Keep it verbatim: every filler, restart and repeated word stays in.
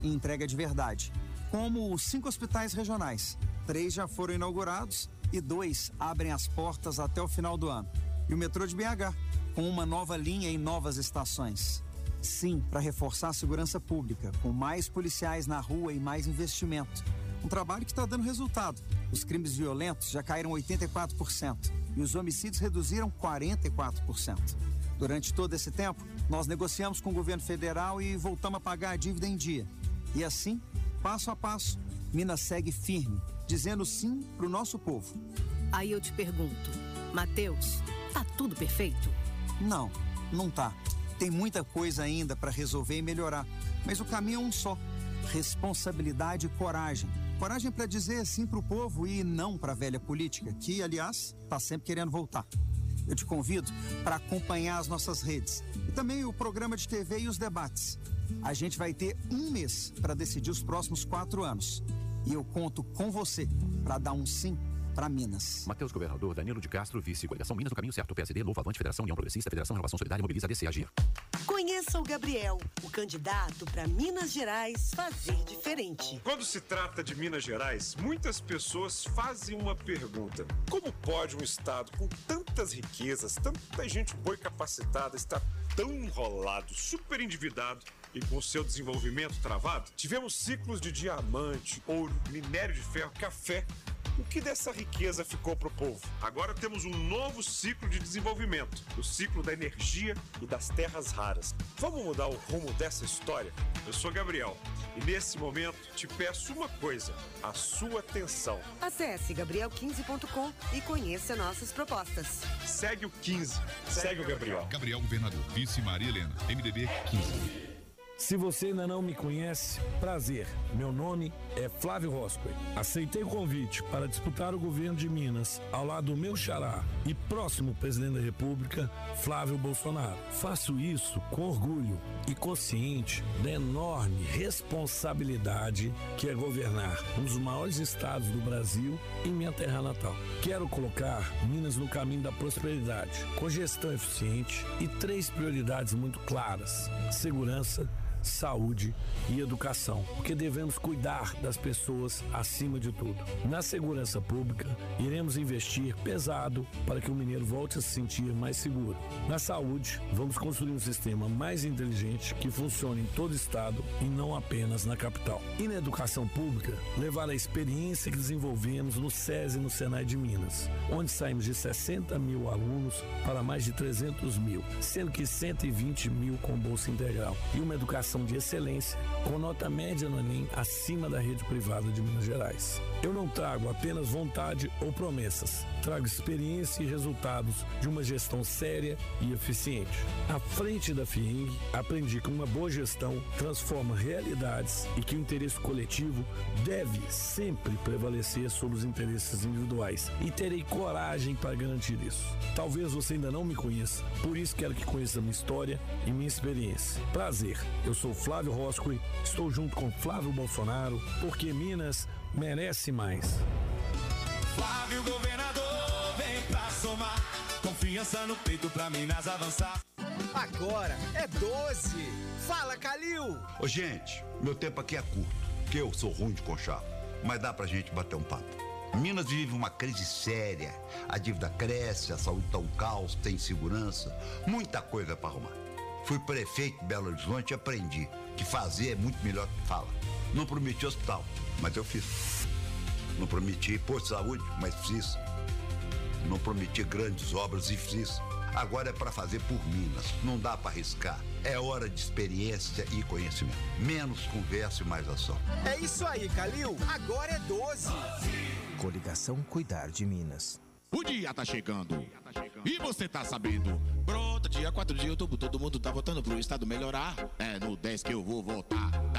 e entrega de verdade, como os cinco hospitais regionais. Três já foram inaugurados e dois abrem as portas até o final do ano. E o metrô de B H, com uma nova linha e novas estações. Sim, para reforçar a segurança pública, com mais policiais na rua e mais investimento. Um trabalho que está dando resultado. Os crimes violentos já caíram oitenta e quatro por cento e os homicídios reduziram quarenta e quatro por cento. Durante todo esse tempo, nós negociamos com o governo federal e voltamos a pagar a dívida em dia. E assim, passo a passo, Minas segue firme, dizendo sim para o nosso povo. Aí eu te pergunto, Matheus, tá tudo perfeito? Não, não tá. Tem muita coisa ainda para resolver e melhorar, mas o caminho é um só: responsabilidade e coragem. Coragem para dizer sim para o povo e não para a velha política, que, aliás, está sempre querendo voltar. Eu te convido para acompanhar as nossas redes e também o programa de T V e os debates. A gente vai ter um mês para decidir os próximos quatro anos. E eu conto com você para dar um sim para Minas. Matheus Governador, Danilo de Castro, vice, coligação Minas no caminho certo, P S D, Novo Avante, Federação União Progressista, Federação Renovação Solidária, Mobiliza, D C, Agir. Conheça o Gabriel, o candidato para Minas Gerais fazer diferente. Quando se trata de Minas Gerais, muitas pessoas fazem uma pergunta: como pode um estado com tantas riquezas, tanta gente boa e capacitada estar tão enrolado, super endividado e com seu desenvolvimento travado? Tivemos ciclos de diamante, ouro, minério de ferro, café. O que dessa riqueza ficou para o povo? Agora temos um novo ciclo de desenvolvimento, o ciclo da energia e das terras raras. Vamos mudar o rumo dessa história? Eu sou Gabriel e nesse momento te peço uma coisa: a sua atenção. Acesse gabriel quinze ponto com e conheça nossas propostas. Segue o quinze, segue, segue o Gabriel. Gabriel Governador, vice Maria Helena, M D B quinze. Se você ainda não me conhece, prazer. Meu nome é Flávio Roscoe. Aceitei o convite para disputar o governo de Minas ao lado do meu xará e próximo presidente da República, Flávio Bolsonaro. Faço isso com orgulho e consciente da enorme responsabilidade que é governar um dos maiores estados do Brasil em minha terra natal. Quero colocar Minas no caminho da prosperidade, com gestão eficiente e três prioridades muito claras: segurança, saúde e educação, porque devemos cuidar das pessoas acima de tudo. Na segurança pública, iremos investir pesado para que o mineiro volte a se sentir mais seguro. Na saúde, vamos construir um sistema mais inteligente que funcione em todo o estado e não apenas na capital. E na educação pública, levar a experiência que desenvolvemos no SESI e no Senai de Minas, onde saímos de sessenta mil alunos para mais de trezentos mil, sendo que cento e vinte mil com bolsa integral. E uma educação de excelência, com nota média no Enem acima da rede privada de Minas Gerais. Eu não trago apenas vontade ou promessas, trago experiência e resultados de uma gestão séria e eficiente. À frente da FIENG, aprendi que uma boa gestão transforma realidades e que o interesse coletivo deve sempre prevalecer sobre os interesses individuais, e terei coragem para garantir isso. Talvez você ainda não me conheça, por isso quero que conheça a minha história e minha experiência. Prazer, eu sou Flávio Roscoe, estou junto com Flávio Bolsonaro, porque Minas merece mais. Flávio Governador, vem pra somar, confiança no peito pra Minas avançar. Agora é doze. Fala, Calil. Ô, gente, meu tempo aqui é curto, porque eu sou ruim de conchavo, mas dá pra gente bater um papo. Minas vive uma crise séria, a dívida cresce, a saúde tá um caos, tem insegurança, muita coisa pra arrumar. Fui prefeito de Belo Horizonte e aprendi que fazer é muito melhor que falar. Não prometi hospital, mas eu fiz. Não prometi posto de saúde, mas fiz. Não prometi grandes obras e fiz. Agora é para fazer por Minas, não dá para arriscar. É hora de experiência e conhecimento. Menos conversa e mais ação. É isso aí, Calil. Agora é doze. Coligação Cuidar de Minas. O dia tá chegando e você tá sabendo. Pronto, dia quatro de outubro, todo mundo tá votando pro estado melhorar. É no dez que eu vou votar.